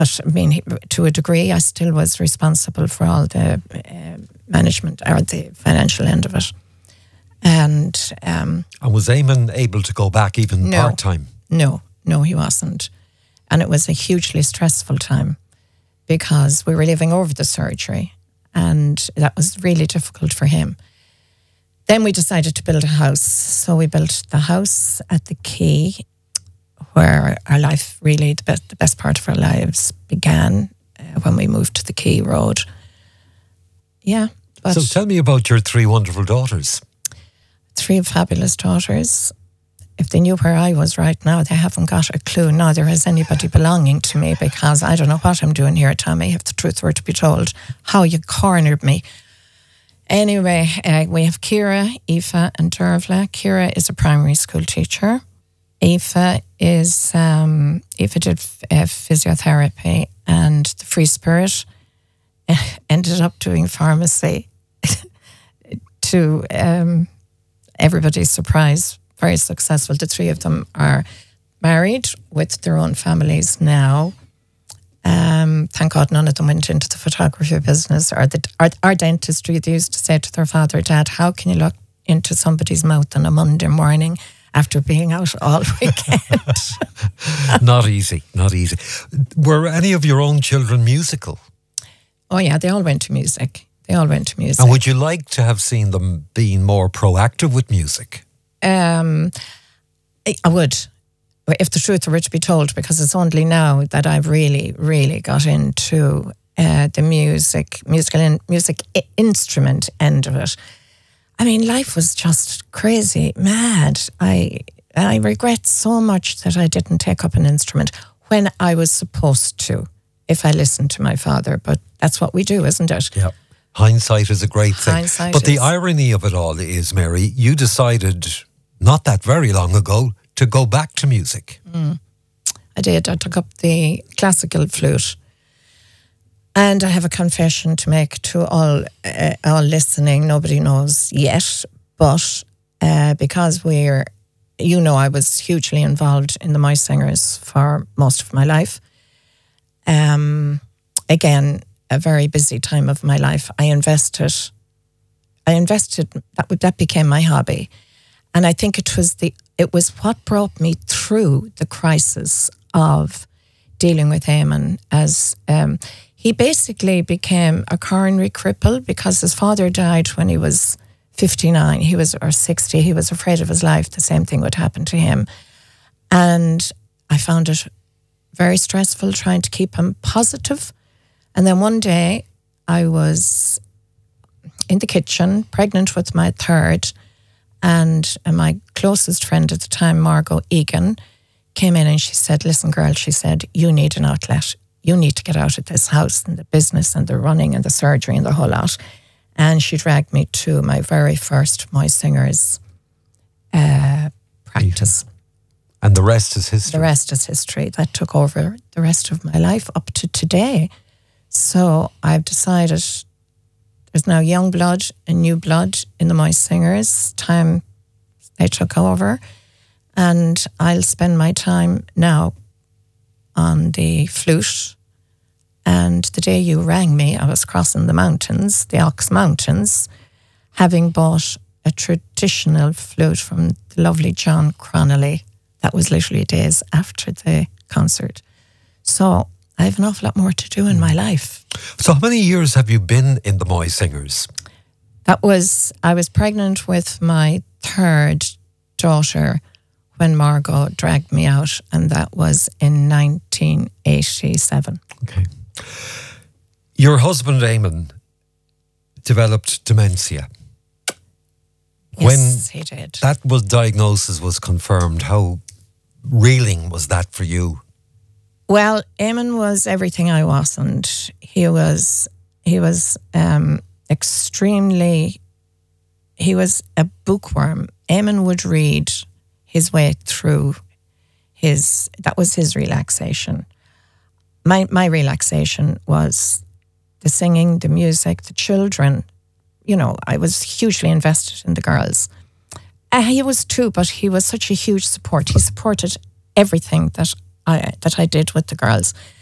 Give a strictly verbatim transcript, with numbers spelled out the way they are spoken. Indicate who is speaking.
Speaker 1: But I mean, he- to a degree, I still was responsible for all the uh, management or the financial end of it. And um,
Speaker 2: And was Eamon able to go back even
Speaker 1: No.
Speaker 2: part-time?
Speaker 1: no, no, he wasn't. And it was a hugely stressful time because we were living over the surgery, and that was really difficult for him. Then we decided to build a house. So we built the house at the Quay, where our life really, the best, the best part of our lives began uh, when we moved to the Quay Road. Yeah. But
Speaker 2: So tell me about your three wonderful daughters.
Speaker 1: three fabulous daughters. If they knew where I was right now, they haven't got a clue, neither has anybody belonging to me, because I don't know what I'm doing here, Tommy, if the truth were to be told. How you cornered me. Anyway, uh, we have Ciara, Aoife and Dervla. Ciara is a primary school teacher. Aoife is, um, Aoife did uh, physiotherapy, and the Free Spirit ended up doing pharmacy to um, everybody's surprise, very successful. The three of them are married with their own families now. Um, thank God none of them went into the photography business or the or, or dentistry. They used to say to their father, Dad, how can you look into somebody's mouth on a Monday morning after being out all weekend?
Speaker 2: Not easy, not easy. Were any of your own children musical?
Speaker 1: Oh yeah, they all went to music. They all went to music.
Speaker 2: And would you like to have seen them being more proactive with music?
Speaker 1: Um, I I would, if the truth were to be told, because it's only now that I've really, really got into uh, the music, musical in, music I- instrument end of it. I mean, life was just crazy, mad. I I regret so much that I didn't take up an instrument when I was supposed to, if I listened to my father. But that's what we do, isn't it?
Speaker 2: Yeah. Hindsight is a great thing.
Speaker 1: Hindsight
Speaker 2: but the
Speaker 1: is-
Speaker 2: irony of it all is, Mary, you decided not that very long ago to go back to music.
Speaker 1: I did. I took up the classical flute. And I have a confession to make to all uh, all listening. Nobody knows yet, but uh, because we're, you know, I was hugely involved in the Mice Singers for most of my life. Um, again, a very busy time of my life. I invested, I invested, that would- that became my hobby. And I think it was the it was what brought me through the crisis of dealing with Eamon, as um, he basically became a coronary cripple because his father died when he was fifty-nine. He was, or sixty. He was afraid of his life. The same thing would happen to him. And I found it very stressful trying to keep him positive. And then one day I was in the kitchen, pregnant with my third, and my closest friend at the time, Margot Egan, came in and she said, listen, girl, she said, you need an outlet. You need to get out of this house and the business and the running and the surgery and the whole lot. And she dragged me to my very first Mice Singers uh, practice.
Speaker 2: And the rest is history.
Speaker 1: The rest is history. That took over the rest of my life up to today. So I've decided there's now young blood and new blood in the Mice Singers. Time they took over. And I'll spend my time now on the flute. And the day you rang me, I was crossing the mountains, the Ox Mountains, having bought a traditional flute from the lovely John Cronelly. That was literally days after the concert. So I have an awful lot more to do in my life.
Speaker 2: So how many years have you been in the Mice Singers?
Speaker 1: That was, I was pregnant with my third daughter when Margot dragged me out, and that was in nineteen eighty-seven.
Speaker 2: Okay. Your husband, Eamon, developed dementia.
Speaker 1: Yes, he did.
Speaker 2: That was diagnosis was confirmed, how reeling was that for you?
Speaker 1: Well, Eamon was everything I wasn't. He was, he was um, extremely, he was a bookworm. Eamon would read his way through his, that was his relaxation. My my relaxation was the singing, the music, the children. You know, I was hugely invested in the girls. Uh, he was too, but he was such a huge support. He supported everything that I that I did with the girls.